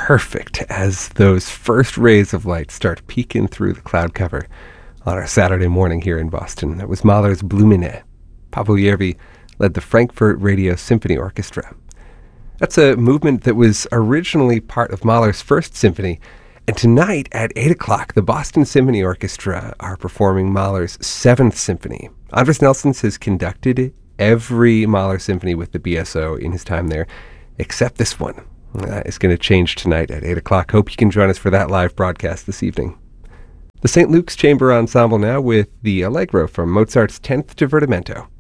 perfect as those first rays of light start peeking through the cloud cover on our Saturday morning here in Boston. That was Mahler's Blumine. Paavo Järvi led the Frankfurt Radio Symphony Orchestra. That's a movement that was originally part of Mahler's First Symphony, and tonight at 8 o'clock, the Boston Symphony Orchestra are performing Mahler's Seventh Symphony. Andris Nelsons has conducted every Mahler symphony with the BSO in his time there, except this one. It's going to change tonight at 8 o'clock. Hope you can join us for that live broadcast this evening. The St. Luke's Chamber Ensemble now with the Allegro from Mozart's 10th Divertimento.